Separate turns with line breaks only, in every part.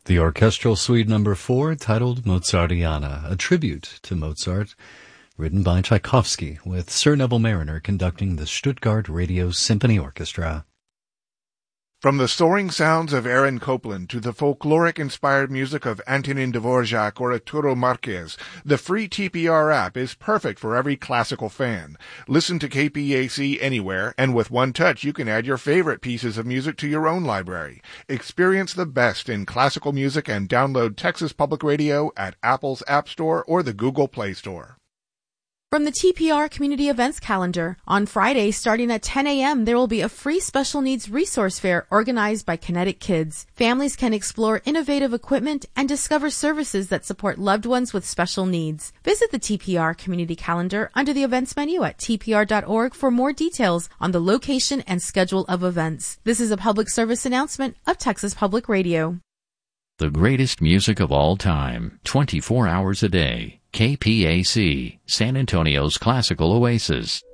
The Orchestral Suite No. 4, titled Mozartiana, a tribute to Mozart, written by Tchaikovsky, with Sir Neville Mariner conducting the Stuttgart Radio Symphony Orchestra.
From the soaring sounds of Aaron Copland to the folkloric-inspired music of Antonin Dvorak or Arturo Marquez, the free TPR app is perfect for every classical fan. Listen to KPAC anywhere, and with one touch you can add your favorite pieces of music to your own library. Experience the best in classical music and download Texas Public Radio at Apple's App Store or the Google Play Store.
From the TPR Community Events Calendar, on Friday starting at 10 a.m. there will be a free special needs resource fair organized by Kinetic Kids. Families can explore innovative equipment and discover services that support loved ones with special needs. Visit the TPR Community Calendar under the events menu at tpr.org for more details on the location and schedule of events. This is a public service announcement of Texas Public Radio.
The greatest music of all time, 24 hours a day. KPAC, San Antonio's classical oasis.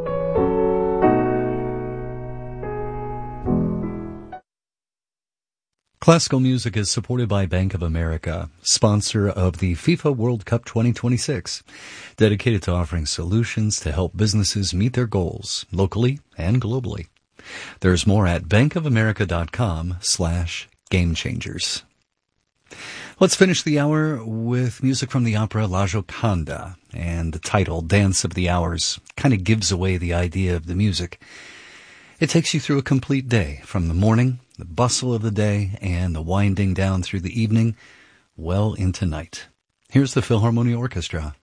Classical music is supported by Bank of America, sponsor of the FIFA World Cup 2026, dedicated to offering solutions to help businesses meet their goals, locally and globally. There's more at bankofamerica.com/gamechangers. Let's finish the hour with music from the opera La Gioconda, and the title, Dance of the Hours, kind of gives away the idea of the music. It takes you through a complete day, from the morning, the bustle of the day, and the winding down through the evening, well into night. Here's the Philharmonia Orchestra.